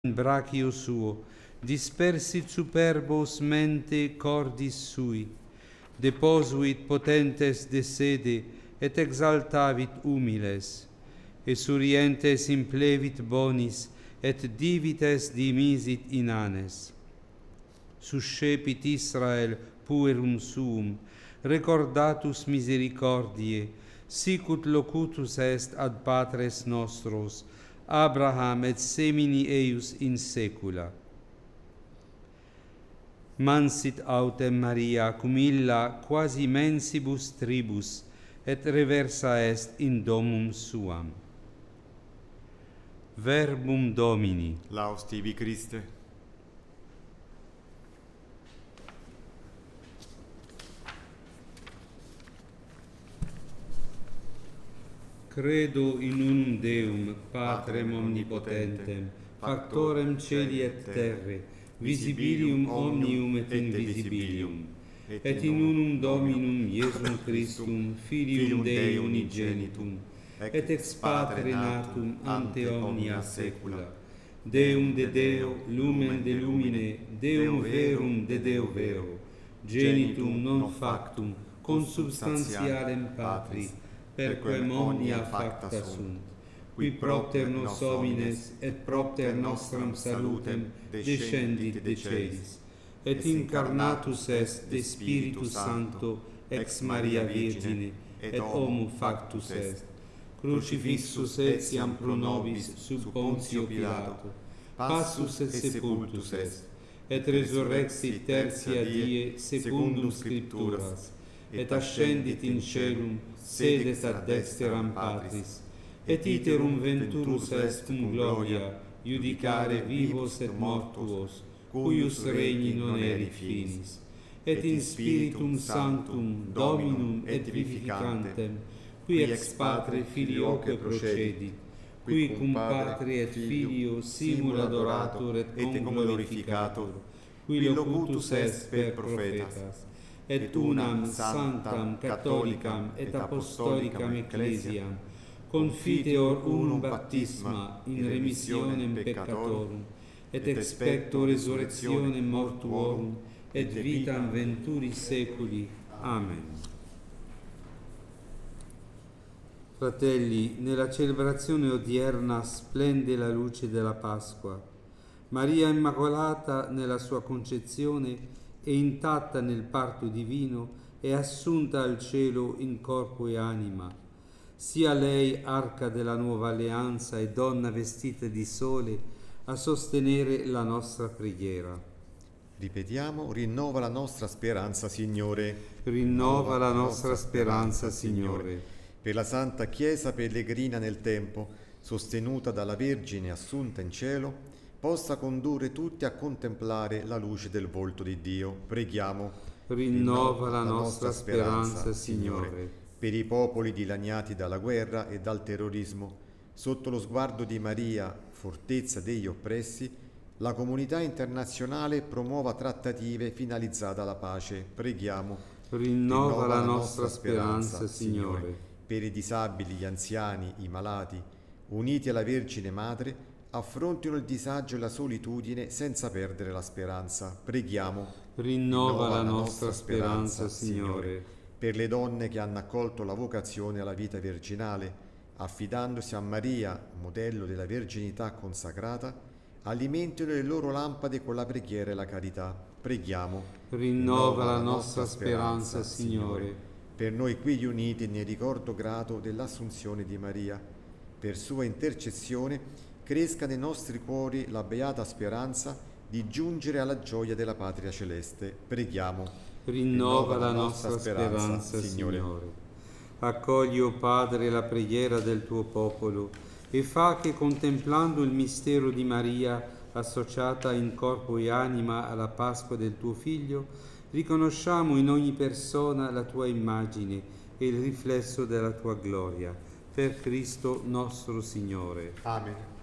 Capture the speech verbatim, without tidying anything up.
in brachio suo, dispersit superbos mente cordis sui, deposuit potentes de sede, et exaltavit humiles, esurientes implevit bonis, et divites dimisit inanes. Suscepit Israel puerum suum, recordatus misericordiae, sicut locutus est ad patres nostros, Abraham et semini eius in saecula. Mansit autem Maria cum illa quasi mensibus tribus, et reversa est in domum suam. Verbum Domini. Laus tibi Christe. Credo in unum Deum, Patrem omnipotentem, factorem celi et terre, visibilium omnium et invisibilium, et in unum Dominum Iesum Christum, Filium Dei unigenitum, et ex Patre natum ante omnia saecula, Deum de Deo, lumen de lumine, Deum verum de Deo vero, genitum non factum, consubstantialem Patris, perquem omnia facta sunt, qui propter nos homines et propter nostram salutem descendit de celis, et incarnatus est de Spiritus Sancto ex Maria Virgine, et homo factus est, crucifixus etiam pro nobis sub Pontio Pilato, passus et sepultus est, et resurrexit tertia die secundum Scripturas, et ascendit in caelum, sedet ad dexteram Patris, et iterum venturus est cum gloria, judicare vivos et mortuos, cuius regni non erit finis, et in Spiritum Sanctum, Dominum et vivificantem, qui ex Patre Filioque procedit, qui cum Patre et Filio simul adorator et cum glorificator, qui locutus est per prophetas, et unam sanctam catholicam et apostolicam ecclesiam, confiteor unum baptisma in remissionem peccatorum, et expecto resurrectionem mortuorum, et vitam venturi seculi. Amen. Fratelli, nella celebrazione odierna splende la luce della Pasqua. Maria Immacolata nella sua concezione è intatta nel parto divino, è assunta al cielo in corpo e anima. Sia lei arca della nuova alleanza e donna vestita di sole a sostenere la nostra preghiera. Ripetiamo, rinnova la nostra speranza, Signore. Rinnova la nostra speranza, Signore. Per la Santa Chiesa pellegrina nel tempo, sostenuta dalla Vergine assunta in cielo, possa condurre tutti a contemplare la luce del volto di Dio. Preghiamo. Rinnova la nostra speranza, Signore. Per i popoli dilaniati dalla guerra e dal terrorismo, sotto lo sguardo di Maria, fortezza degli oppressi, la comunità internazionale promuova trattative finalizzate alla pace. Preghiamo. Rinnova, Rinnova la nostra speranza, Signore. Per i disabili, gli anziani, i malati, uniti alla Vergine Madre, affrontino il disagio e la solitudine senza perdere la speranza. Preghiamo. Rinnova, Rinnova la nostra, nostra speranza, Signore. Signore. Per le donne che hanno accolto la vocazione alla vita virginale, affidandosi a Maria, modello della verginità consacrata, alimentino le loro lampade con la preghiera e la carità. Preghiamo. Rinnova la nostra speranza, Signore. Per noi qui riuniti nel ricordo grato dell'Assunzione di Maria, per sua intercessione cresca nei nostri cuori la beata speranza di giungere alla gioia della patria celeste. Preghiamo. Rinnova la nostra speranza, Signore. Signore. Accogli, o Padre, la preghiera del tuo popolo e fa che, contemplando il mistero di Maria, associata in corpo e anima alla Pasqua del tuo Figlio, riconosciamo in ogni persona la tua immagine e il riflesso della tua gloria. Per Cristo nostro Signore. Amen.